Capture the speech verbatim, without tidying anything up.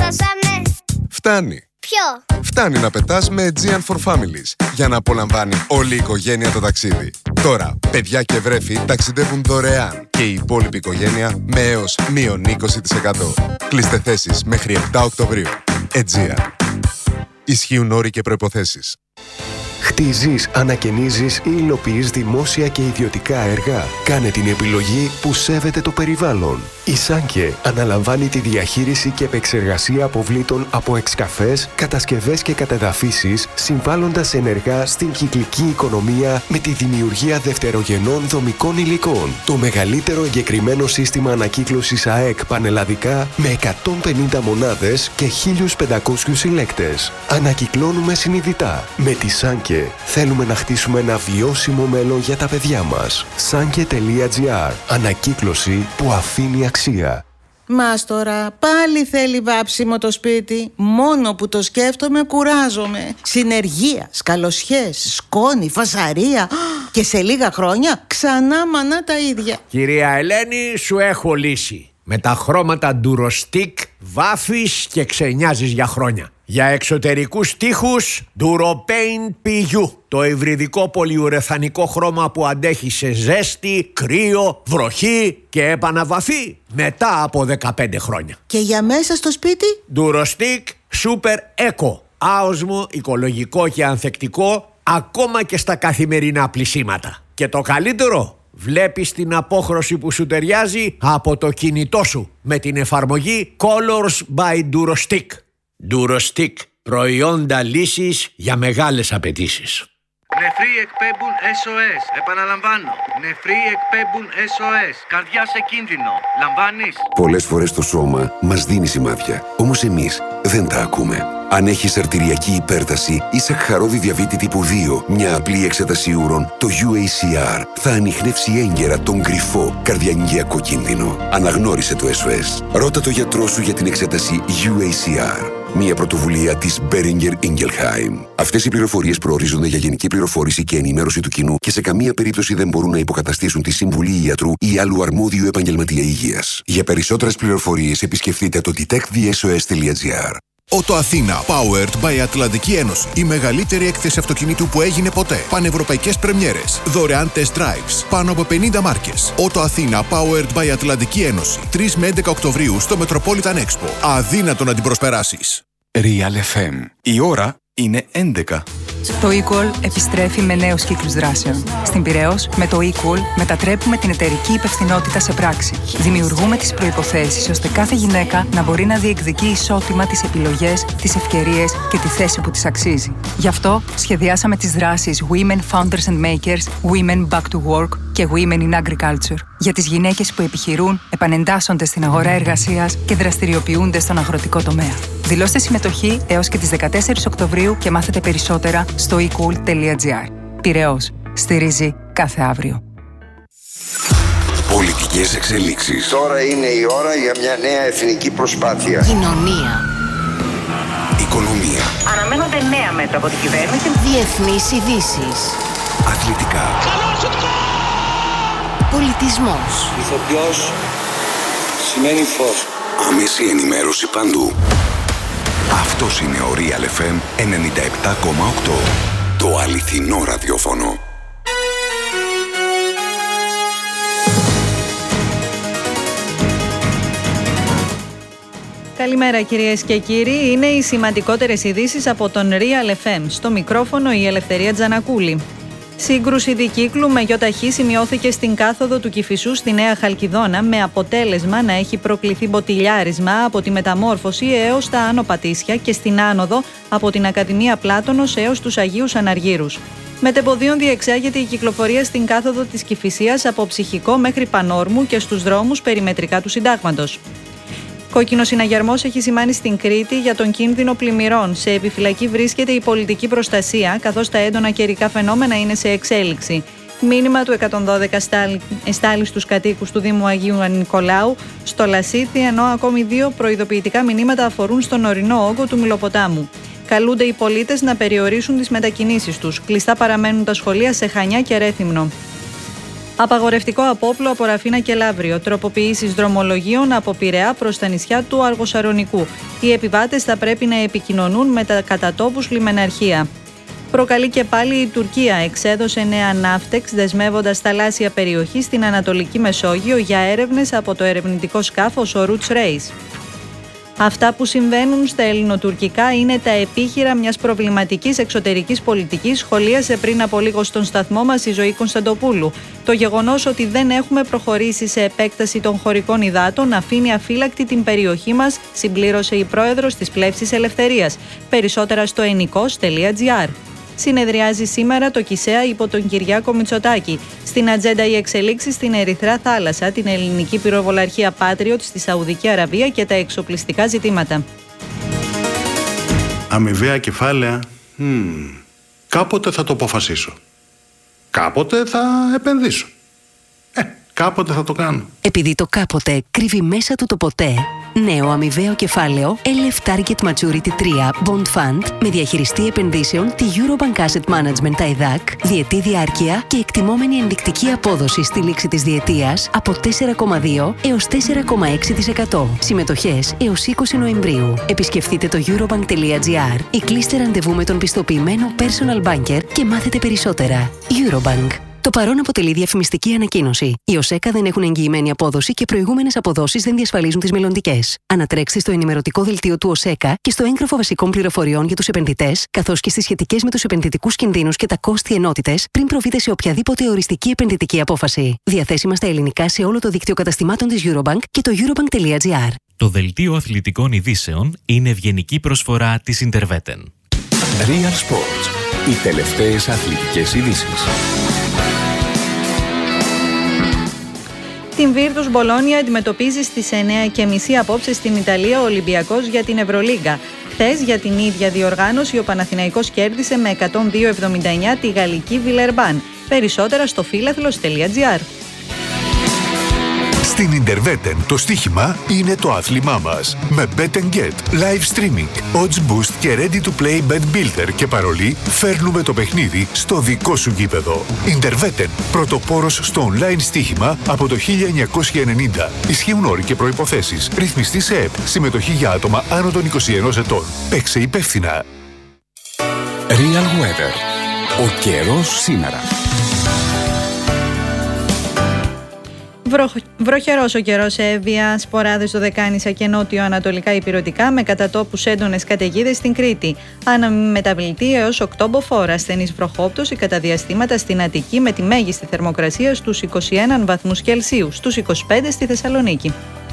Φτάσαμε. Φτάνει. Ποιο? Φτάνει να πετάς με Aegean for Families για να απολαμβάνει όλη η οικογένεια το ταξίδι. Τώρα, παιδιά και βρέφη ταξιδεύουν δωρεάν και η υπόλοιπη οικογένεια με έως μείον είκοσι τοις εκατό. Κλείστε θέσεις μέχρι επτά Οκτωβρίου. Aegean. Ισχύουν όροι και προϋποθέσεις. Χτίζεις, ανακαινίζεις ή υλοποιείς δημόσια και ιδιωτικά έργα. Κάνε την επιλογή που σέβεται το περιβάλλον. Η Σάνκε αναλαμβάνει τη διαχείριση και επεξεργασία αποβλήτων από εξκαφές, κατασκευές και κατεδαφίσεις, συμβάλλοντας ενεργά στην κυκλική οικονομία με τη δημιουργία δευτερογενών δομικών υλικών. Το μεγαλύτερο εγκεκριμένο σύστημα ανακύκλωσης ΑΕΚ πανελλαδικά με εκατόν πενήντα μονάδες και χίλιους πεντακόσιους συλλέκτες. Ανακυκλώνουμε συνειδητά. Με τη Σάνκε θέλουμε να χτίσουμε ένα βιώσιμο μέλλον για τα παιδιά μας. Sanke τελεία gr. Ανακύκλωση που αφήνει αξία. Μάστορα, πάλι θέλει βάψιμο το σπίτι. Μόνο που το σκέφτομαι κουράζομαι. Συνεργεία, σκαλοσιές, σκόνη, φασαρία. Και σε λίγα χρόνια ξανά μανά τα ίδια. Κυρία Ελένη, σου έχω λύση. Με τα χρώματα Durostick βάφεις και ξενιάζεις για χρόνια. Για εξωτερικούς τοίχους Duropaint πι γιου. Το υβριδικό πολυουρεθανικό χρώμα που αντέχει σε ζέστη, κρύο, βροχή και επαναβαφή μετά από δεκαπέντε χρόνια. Και για μέσα στο σπίτι Durostick Super Eco. Άοσμο, οικολογικό και ανθεκτικό ακόμα και στα καθημερινά πλυσίματα. Και το καλύτερο, βλέπεις την απόχρωση που σου ταιριάζει από το κινητό σου με την εφαρμογή Colors by Durostick. Durostick, προϊόντα λύσης για μεγάλες απαιτήσεις. Νεφροί εκπέμπουν ες ο ες. Επαναλαμβάνω. Νεφροί εκπέμπουν ες ο ες. Καρδιά σε κίνδυνο. Λαμβάνεις? Πολλές φορές το σώμα μας δίνει σημάδια. Όμως εμείς δεν τα ακούμε. Αν έχεις αρτηριακή υπέρταση ή σακχαρώδη διαβήτη τύπου δύο, μια απλή εξέταση ούρων, το γιου έι σι αρ θα ανιχνεύσει έγκαιρα τον κρυφό καρδιαγγειακό κίνδυνο. Αναγνώρισε το ες ο ες. Ρώτα το γιατρό σου για την εξέταση γιου έι σι αρ. Μια πρωτοβουλία της Boehringer Ingelheim. Αυτές οι πληροφορίες προορίζονται για γενική πληροφόρηση και ενημέρωση του κοινού και σε καμία περίπτωση δεν μπορούν να υποκαταστήσουν τη συμβουλή ιατρού ή άλλου αρμόδιου επαγγελματία υγείας. Για περισσότερες πληροφορίες επισκεφτείτε το detect the s o s dot g r. Ότο Αθήνα, powered by Ατλαντική Ένωση. Η μεγαλύτερη έκθεση αυτοκινήτου που έγινε ποτέ. Πανευρωπαϊκές πρεμιέρες. Δωρεάν test drives. Πάνω από πενήντα μάρκες. Ότο Αθήνα, powered by Ατλαντική Ένωση. τρεις με έντεκα Οκτωβρίου στο Metropolitan Expo. Αδύνατο να την προσπεράσεις. Real εφ εμ. Η ώρα είναι έντεκα. Το eCall επιστρέφει με νέους κύκλους δράσεων. Στην Πειραιώς, με το eCall μετατρέπουμε την εταιρική υπευθυνότητα σε πράξη. Δημιουργούμε τις προϋποθέσεις ώστε κάθε γυναίκα να μπορεί να διεκδικεί ισότιμα τις επιλογές, τις ευκαιρίες και τη θέση που της αξίζει. Γι' αυτό σχεδιάσαμε τις δράσεις Women Founders and Makers, Women Back to Work και Women in Agriculture. Για τις γυναίκες που επιχειρούν, επανεντάσσονται στην αγορά εργασίας και δραστηριοποιούνται στον αγροτικό τομέα. Δηλώστε συμμετοχή έως και τις δεκατέσσερις Οκτωβρίου και μάθετε περισσότερα στο e cool τελεία gr. Πειραιώς. Στηρίζει κάθε αύριο. Πολιτικές εξελίξεις. Τώρα είναι η ώρα για μια νέα εθνική προσπάθεια. Κοινωνία. Οικονομία. Αναμένονται νέα μέτρα από την κυβέρνηση. Διεθνείς ειδήσεις. Αθλητικά. Πολιτισμός. Ηθοποιός σημαίνει φως. Άμεση ενημέρωση παντού. Αυτός είναι ο Real εφ εμ ενενήντα επτά κόμμα οκτώ. Το αληθινό ραδιόφωνο. Καλημέρα κυρίες και κύριοι. Είναι οι σημαντικότερες ειδήσεις από τον Real εφ εμ. Στο μικρόφωνο η Ελευθερία Τζανακούλη. Σύγκρουση δικύκλου με γιοταχή σημειώθηκε στην κάθοδο του Κηφισού στη Νέα Χαλκιδόνα, με αποτέλεσμα να έχει προκληθεί μποτιλιάρισμα από τη Μεταμόρφωση έως τα Άνω Πατήσια και στην άνοδο από την Ακαδημία Πλάτωνος έως τους Αγίους Αναργύρους. Μετεποδίων διεξάγεται η κυκλοφορία στην κάθοδο της Κηφισίας από Ψυχικό μέχρι Πανόρμου και στους δρόμους περιμετρικά του Συντάγματος. Κόκκινο συναγερμός έχει σημάνει στην Κρήτη για τον κίνδυνο πλημμυρών. Σε επιφυλακή βρίσκεται η πολιτική προστασία, καθώς τα έντονα καιρικά φαινόμενα είναι σε εξέλιξη. Μήνυμα του εκατόν δώδεκα εστάλει στους κατοίκους του Δήμου Αγίου Νικολάου στο Λασίθι, ενώ ακόμη δύο προειδοποιητικά μηνύματα αφορούν στον ορεινό όγκο του Μυλοποτάμου. Καλούνται οι πολίτες να περιορίσουν τις μετακινήσεις τους. Κλειστά παραμένουν τα σχολεία σε Χανιά και Ρέθυμνο. Απαγορευτικό απόπλο από Ραφίνα και Λαύριο. Τροποποιήσεις δρομολογίων από Πειραιά προς τα νησιά του Αργοσαρονικού. Οι επιβάτες θα πρέπει να επικοινωνούν με τα κατατόπους λιμεναρχεία. Προκαλεί και πάλι η Τουρκία. Εξέδωσε νέα ναύτεξ δεσμεύοντας θαλάσσια περιοχή στην Ανατολική Μεσόγειο για έρευνες από το ερευνητικό σκάφος ο Roots Race. Αυτά που συμβαίνουν στα ελληνοτουρκικά είναι τα επίχειρα μιας προβληματικής εξωτερικής πολιτικής, σχολίασε πριν από λίγο στον σταθμό μας η Ζωή Κωνσταντοπούλου. Το γεγονός ότι δεν έχουμε προχωρήσει σε επέκταση των χωρικών υδάτων αφήνει αφύλακτη την περιοχή μας, συμπλήρωσε η πρόεδρος της Πλεύσης Ελευθερίας. Περισσότερα στο ενικός τελεία τζι άρ. Συνεδριάζει σήμερα το ΚΙΣΕΑ υπό τον Κυριάκο Μητσοτάκη. Στην ατζέντα οι εξελίξεις στην Ερυθρά Θάλασσα, την ελληνική πυροβολαρχία Patriot στη Σαουδική Αραβία και τα εξοπλιστικά ζητήματα. Αμοιβαία κεφάλαια. Mm. Κάποτε θα το αποφασίσω. Κάποτε θα επενδύσω. Ε, κάποτε θα το κάνω. Επειδή το κάποτε κρύβει μέσα του το ποτέ, νέο αμοιβαίο κεφάλαιο ελ εφ Target Maturity τρία Bond Fund με διαχειριστή επενδύσεων τη Eurobank Asset Management άι ντι έι σι, διετή διάρκεια και εκτιμόμενη ενδεικτική απόδοση στη λήξη της διετίας από τέσσερα κόμμα δύο έως τέσσερα κόμμα έξι τοις εκατό. Συμμετοχές έως είκοσι Νοεμβρίου. Επισκεφτείτε το eurobank τελεία τζι άρ ή κλείστε ραντεβού με τον πιστοποιημένο personal banker και μάθετε περισσότερα. Eurobank. Το παρόν αποτελεί διαφημιστική ανακοίνωση. Οι ΟΣΕΚΑ δεν έχουν εγγυημένη απόδοση και προηγούμενες αποδόσεις δεν διασφαλίζουν τις μελλοντικές. Ανατρέξτε στο ενημερωτικό δελτίο του ΟΣΕΚΑ και στο έγγραφο βασικών πληροφοριών για τους επενδυτές, καθώς και στις σχετικές με τους επενδυτικούς κινδύνους και τα κόστη ενότητες, πριν προβείτε σε οποιαδήποτε οριστική επενδυτική απόφαση. Διαθέσιμα στα ελληνικά σε όλο το δίκτυο καταστημάτων της Eurobank και το eurobank τελεία τζι άρ. Το δελτίο αθλητικών ειδήσεων είναι ευγενική προσφορά της Interveten. Real Sports. Οι τελευταίες αθλητικές ειδήσεις. Την Virtus Μπολόνια αντιμετωπίζει στις εννιά και μισή απόψε στην Ιταλία ο Ολυμπιακός για την Ευρωλίγκα. Χθες για την ίδια διοργάνωση ο Παναθηναϊκός κέρδισε με εκατόν δύο εβδομήντα εννιά τη γαλλική Βιλερμπάν. Περισσότερα στο φίλαθλος τελεία τζι άρ. Στην Interveten το στοίχημα είναι το άθλημά μας. Με Bet and Get, live streaming, odds boost και ready to play bet builder και παρολί φέρνουμε το παιχνίδι στο δικό σου γήπεδο. Interveten, πρωτοπόρος στο online στοίχημα από το χίλια εννιακόσια ενενήντα. Ισχύουν όροι και προϋποθέσεις. Ρυθμιστή σε ΕΠ. Συμμετοχή για άτομα άνω των είκοσι ενός ετών. Παίξε υπεύθυνα. Real Weather. Ο καιρός σήμερα. Βρο... Βροχερός ο καιρός σε Εύβοια, Σποράδες, Δωδεκάνησα και νότιο-ανατολικά υπηρετικά με κατά τόπους έντονες καταιγίδες στην Κρήτη. Αναμεταβλητή έως οκτώ μποφόρ, ασθενής βροχόπτωση κατά διαστήματα στην Αττική με τη μέγιστη θερμοκρασία στους είκοσι ένα βαθμούς Κελσίου, στους είκοσι πέντε στη Θεσσαλονίκη.